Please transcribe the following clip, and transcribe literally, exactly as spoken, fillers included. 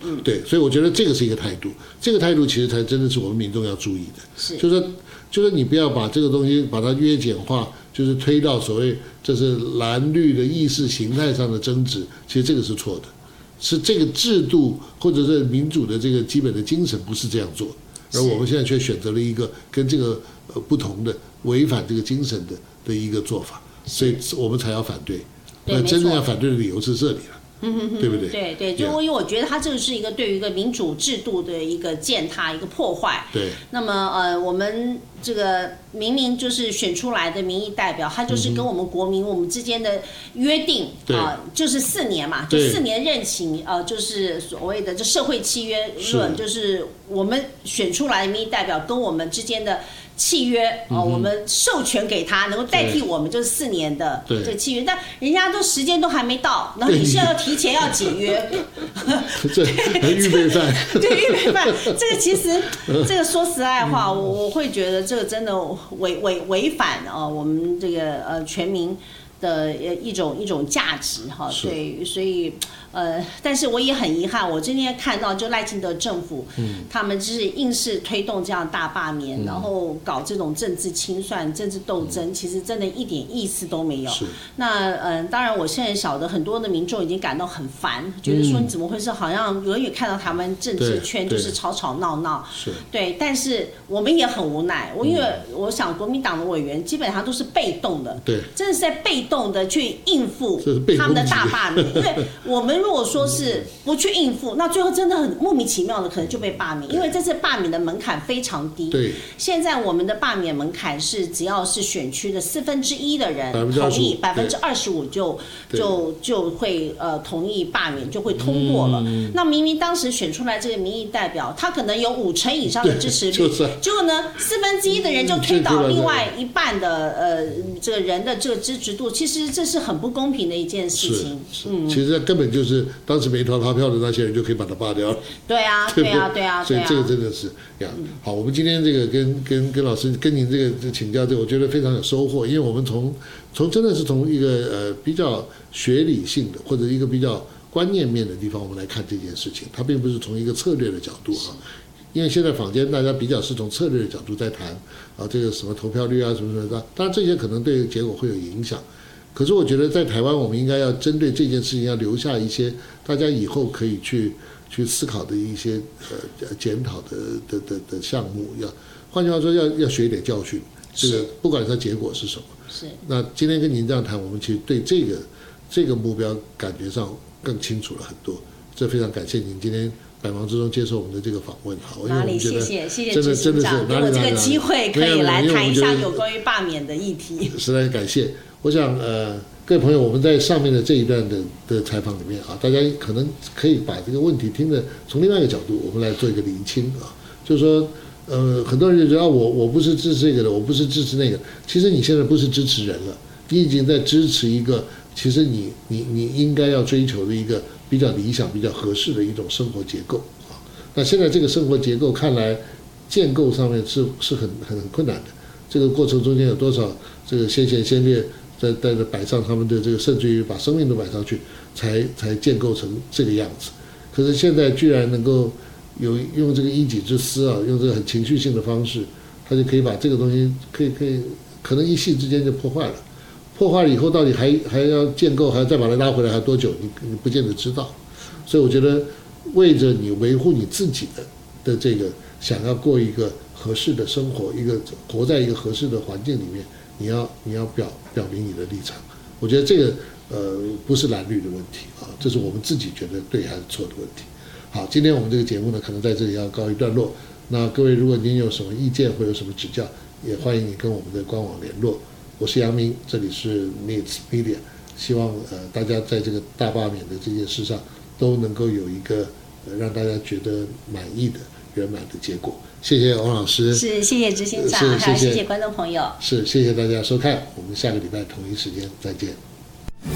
嗯， 对，所以我觉得这个是一个态度，这个态度其实才真的是我们民众要注意的， 是， 就是说，就是你不要把这个东西把它约简化，就是推到所谓这是蓝绿的意识形态上的争执，其实这个是错的，是这个制度或者是民主的这个基本的精神不是这样做，而我们现在却选择了一个跟这个呃不同的违反这个精神的的一个做法，所以我们才要反对。那真正要反对的理由是这里了。 嗯对不对？ 对对，就因为我觉得它这个是一个对于一个民主制度的一个践踏、一个破坏。 对。 那么呃，我们这个明明就是选出来的民意代表，他就是跟我们国民、嗯、我们之间的约定啊、呃，就是四年嘛，就四年任期，呃，就是所谓的这社会契约论，就是我们选出来的民意代表跟我们之间的契约哦、呃嗯，我们授权给他，能够代替我们就是四年的这个契约，但人家都时间都还没到，然后你现在要提前要解约， 这预备饭， 对预备饭，这个其实这个说实在话，我我会觉得这个真的违违违反啊、呃、我们这个呃全民的一种一种价值哈，对，所以呃，但是我也很遗憾，我今天看到就赖清德政府，嗯，他们就是硬是推动这样大罢免，嗯、然后搞这种政治清算、政治斗争，嗯、其实真的一点意思都没有。那嗯、呃，当然我现在晓得很多的民众已经感到很烦，觉得说你怎么会是好像永远看到他们政治圈就是吵吵闹闹， 是， 对，但是我们也很无奈，我因为我想国民党的委员基本上都是被动的， 对， 真的是在被动的去应付他们的大罢免，因为我们如果说是不去应付，那最后真的很莫名其妙的可能就被罢免，因为这次罢免的门槛非常低。 对， 现在我们的罢免门槛是只要是选区的四分之一的人同意，百分之二十五就就就会呃同意罢免，就会通过了。嗯、那明明当时选出来这个民意代表，他可能有五成以上的支持率， 就是、 结果呢四分之一的人就推倒另外一半的呃这个人的这个支持度，其实这是很不公平的一件事情。 嗯，其实根本就是当时没投他票的那些人就可以把他罢掉了。 对啊，对啊，对啊， 所以这个真的是呀。好，我们今天这个跟跟跟老师跟您这个请教，这个我觉得非常有收获，因为我们从从真的是从一个呃比较学理性的或者一个比较观念面的地方，我们来看这件事情，它并不是从一个策略的角度啊。因为现在坊间大家比较是从策略的角度在谈啊，这个什么投票率啊什么什么的，当然这些可能对结果会有影响。可是我觉得在台湾，我们应该要针对这件事情，要留下一些大家以后可以去去思考的一些呃检讨的的的的项目。要换句话说，要要学一点教训。这个不管它结果是什么。 是。 那今天跟您这样谈，我们其实对这个这个目标感觉上更清楚了很多。这非常感谢您今天百忙之中接受我们的这个访问，好， 哪里谢谢谢谢真的执行长给我这个机会，可以来谈一下有关于罢免的议题。 实在感谢。我想呃，各位朋友，我们在上面的这一段的的采访里面啊，大家可能可以把这个问题听得从另外一个角度，我们来做一个厘清啊，就是说呃，很多人就觉得啊，我我不是支持这个的，我不是支持那个。其实你现在不是支持人了，你已经在支持一个，其实你你你应该要追求的一个比较理想、比较合适的一种生活结构啊。那现在这个生活结构看来建构上面是是很很很困难的。这个过程中间有多少这个先贤先烈在在这摆上他们的这个，甚至于把生命都摆上去，才才建构成这个样子。可是现在居然能够有用这个一己之私啊，用这个很情绪性的方式，他就可以把这个东西可以可以可能一夕之间就破坏了。破坏了以后，到底还还要建构，还要再把它拉回来，还要多久？你你不见得知道。所以我觉得，为着你维护你自己的的这个想要过一个合适的生活，一个活在一个合适的环境里面，你要你要表表明你的立场。我觉得这个呃不是蓝绿的问题啊，这是我们自己觉得对还是错的问题。好，今天我们这个节目呢，可能在这里要告一段落。那各位，如果您有什么意见或有什么指教，也欢迎你跟我们的官网联络。我是杨明，这里是 Needs Media， 希望呃大家在这个大罢免的这件事上都能够有一个、呃、让大家觉得满意的圆满的结果。谢谢王老师， 是谢谢执行长，还有谢谢观众朋友， 是谢谢大家收看，我们下个礼拜同一时间再见。